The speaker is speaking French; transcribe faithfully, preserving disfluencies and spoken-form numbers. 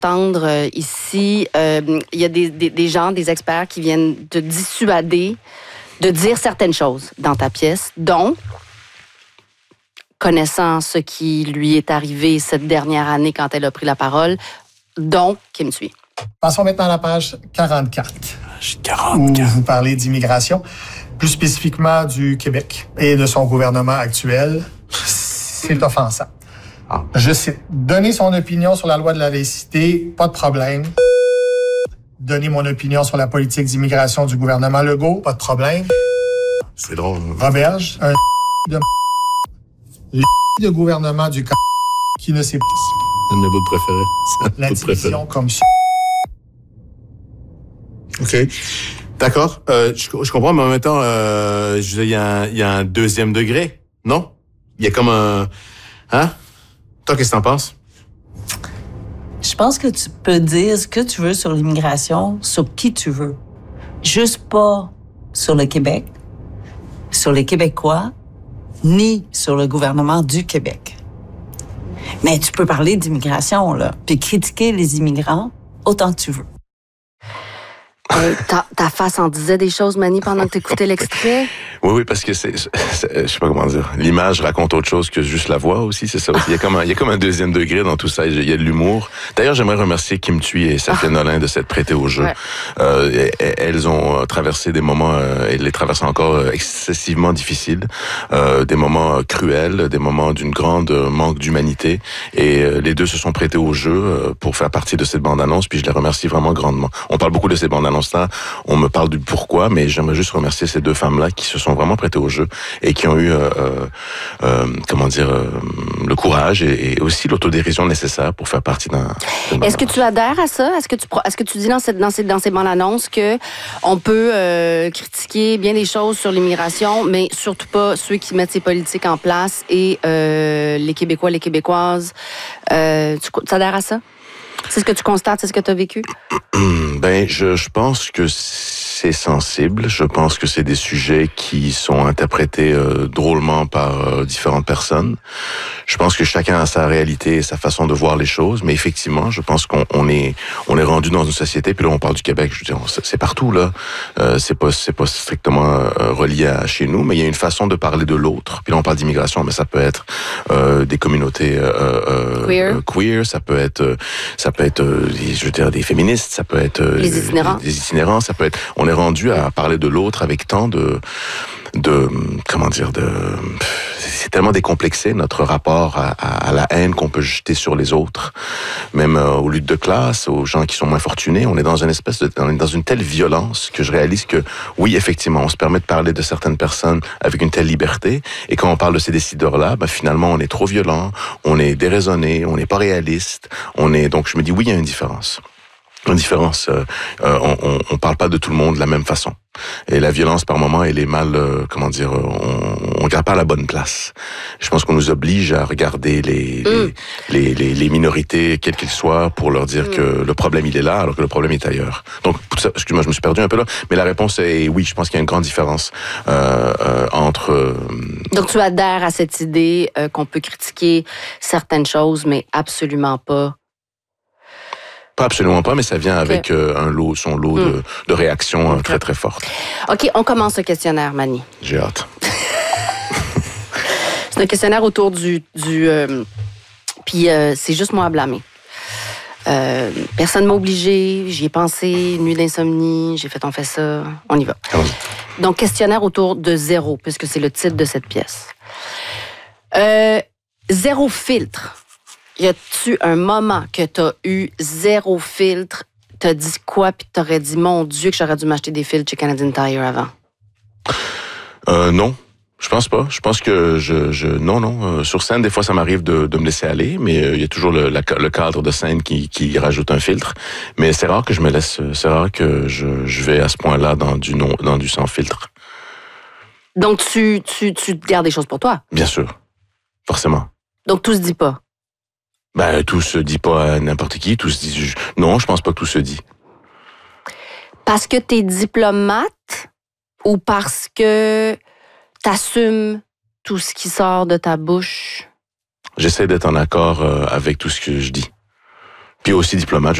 entendre euh, ici, euh, il y a des, des, des gens, des experts qui viennent te dissuader de dire certaines choses dans ta pièce, dont, connaissant ce qui lui est arrivé cette dernière année quand elle a pris la parole, dont Kim Thuy. Passons maintenant à la page quarante-quatre. quarante-quatre. Où vous parlez d'immigration, plus spécifiquement du Québec et de son gouvernement actuel. C'est offensant. Ah. Je cite, donner son opinion sur la loi de la laïcité, pas de problème. Donner mon opinion sur la politique d'immigration du gouvernement Legault, pas de problème. C'est drôle. Roberge, un de le de gouvernement du qui ne sait pas. C'est un de vos préférés. La division comme ça. OK. D'accord. Euh, je, je comprends, mais en même temps, euh, je veux dire, il y, a un, il y a un deuxième degré, non? Il y a comme un... Hein? Toi, qu'est-ce que t'en penses? Je pense que tu peux dire ce que tu veux sur l'immigration, sur qui tu veux. Juste pas sur le Québec, sur les Québécois, ni sur le gouvernement du Québec. Mais tu peux parler d'immigration, là, puis critiquer les immigrants autant que tu veux. Hey, ta, ta face en disait des choses, Manny, pendant que t'écoutais l'extrait? Oui, oui, parce que c'est, c'est, je sais pas comment dire, l'image raconte autre chose que juste la voix aussi, c'est ça aussi. Il y a comme un, il y a comme un deuxième degré dans tout ça, il y a de l'humour. D'ailleurs, j'aimerais remercier Kim Thuy et Safia ah. Nolin de s'être prêtées au jeu. Ouais. Euh, elles ont traversé des moments, euh, et les traversent encore excessivement difficiles, euh, des moments cruels, des moments d'une grande manque d'humanité, et euh, les deux se sont prêtées au jeu euh, pour faire partie de cette bande-annonce, puis je les remercie vraiment grandement. On parle beaucoup de ces bandes-annonces-là, on me parle du pourquoi, mais j'aimerais juste remercier ces deux femmes-là qui se sont vraiment prêtées au jeu et qui ont eu, euh, euh, comment dire, euh, le courage et, et aussi l'autodérision nécessaire pour faire partie d'un... Est-ce que tu adhères à ça? Est-ce que tu, est-ce que tu dis dans, cette, dans, ces, dans ces bandes annonces que on peut euh, critiquer bien des choses sur l'immigration, mais surtout pas ceux qui mettent ces politiques en place et euh, les Québécois, les Québécoises? Euh, tu, tu adhères à ça? C'est ce que tu constates, c'est ce que tu as vécu? Ben, je, je pense que c'est sensible. Je pense que c'est des sujets qui sont interprétés euh, drôlement par euh, différentes personnes. Je pense que chacun a sa réalité et sa façon de voir les choses, mais effectivement, je pense qu'on on est on est rendu dans une société. Puis là, on parle du Québec. Je veux dire, c'est partout là. Euh, c'est pas c'est pas strictement euh, relié à chez nous, mais il y a une façon de parler de l'autre. Puis là, on parle d'immigration, mais ça peut être euh, des communautés euh, euh, queer. Euh, queer. Ça peut être euh, ça peut être euh, je veux dire des féministes. Ça peut être euh, les itinérants. Des, des itinérants. Ça peut être. On est rendu à parler de l'autre avec tant de de comment dire de c'est tellement décomplexé notre rapport à, à, à la haine qu'on peut jeter sur les autres, même euh, aux luttes de classe, aux gens qui sont moins fortunés. On est dans une espèce de on est dans une telle violence que je réalise que oui, effectivement, on se permet de parler de certaines personnes avec une telle liberté, et quand on parle de ces décideurs-là, ben, finalement, on est trop violent, on est déraisonné, on n'est pas réaliste, on est donc je me dis oui, il y a une différence. Une différence, euh, on, on, on parle pas de tout le monde de la même façon. Et la violence, par moment, elle est mal, euh, comment dire, on, on regarde pas à la bonne place. Je pense qu'on nous oblige à regarder les, mm. les, les, les minorités, quelles qu'elles soient, pour leur dire mm. que le problème, il est là, alors que le problème est ailleurs. Donc, excuse-moi, je me suis perdu un peu là, mais la réponse est oui, je pense qu'il y a une grande différence euh, euh, entre... Euh, Donc, tu adhères à cette idée euh, qu'on peut critiquer certaines choses, mais absolument pas... Pas absolument pas, mais ça vient avec okay. euh, un lot, son lot mm. de, de réactions okay. très, très fortes. OK, on commence le questionnaire, Manny. J'ai hâte. C'est un questionnaire autour du... du euh, puis euh, c'est juste moi à blâmer. Euh, personne m'a obligé, j'y ai pensé, nuit d'insomnie, j'ai fait on fait ça, on y va. Allons-y. Donc, questionnaire autour de zéro, puisque c'est le titre de cette pièce. Euh, zéro filtre. Y a-tu un moment que t'as eu zéro filtre, t'as dit quoi, puis t'aurais dit, mon Dieu, que j'aurais dû m'acheter des filtres chez Canadian Tire avant? Euh, non. Je pense pas. Je pense que je, je non, non. Euh, sur scène, des fois, ça m'arrive de, de me laisser aller, mais il euh, y a toujours le, la, le cadre de scène qui, qui rajoute un filtre. Mais c'est rare que je me laisse. C'est rare que je, je vais à ce point-là dans du non, dans du sans filtre. Donc tu, tu, tu te gardes des choses pour toi? Bien sûr, forcément. Donc tout se dit pas? Ben tout se dit pas à n'importe qui. Tout se dit. Non, je pense pas que tout se dit. Parce que t'es diplomate ou parce que t'assumes tout ce qui sort de ta bouche? J'essaie d'être en accord euh, avec tout ce que je dis. Puis aussi diplomate.